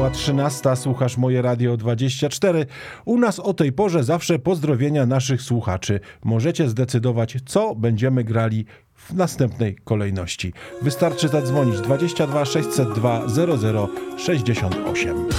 minęła 13, słuchasz Moje Radio 24. U nas o tej porze zawsze pozdrowienia naszych słuchaczy. Możecie zdecydować, co będziemy grali w następnej kolejności. Wystarczy zadzwonić 22 602 00 68.